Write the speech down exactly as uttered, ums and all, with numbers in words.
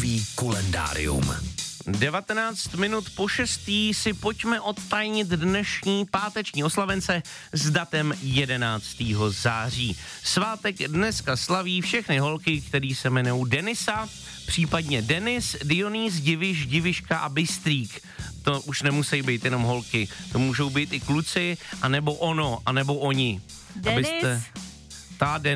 světový kalendárium. devatenáct minut po šestý si pojďme odtajnit dnešní páteční oslavence s datem jedenáctého září. Svátek dneska slaví všechny holky, který se jmenují Denisa, případně Denis, Dionýs, Diviš, Diviška a Bystřík. To už nemusí být jenom holky, to můžou být i kluci, anebo ono, anebo oni. Denis? Abyste... Ta Denis.